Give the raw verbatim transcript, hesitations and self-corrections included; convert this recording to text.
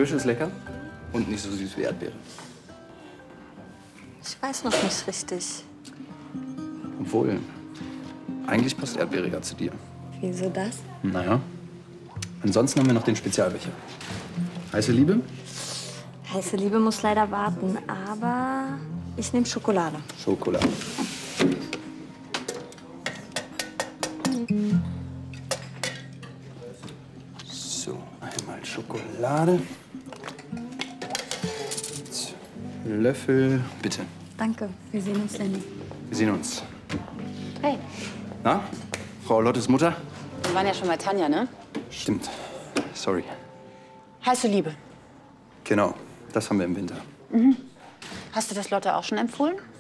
Kirsch ist lecker und nicht so süß wie Erdbeere. Ich weiß noch nicht richtig. Obwohl, eigentlich passt Erdbeere ja zu dir. Wieso das? Naja. Ansonsten haben wir noch den Spezialbecher. Heiße Liebe? Heiße Liebe muss leider warten, aber ich nehme Schokolade. Schokolade. So, einmal Schokolade. Löffel, bitte. Danke, wir sehen uns, Lenny. Wir sehen uns. Hey, Na, Frau Lottes Mutter? wir waren ja schon bei Tanja, ne? Stimmt. Sorry. Heiße Liebe. Genau, das haben wir im Winter. Mhm. Hast du das Lotte auch schon empfohlen?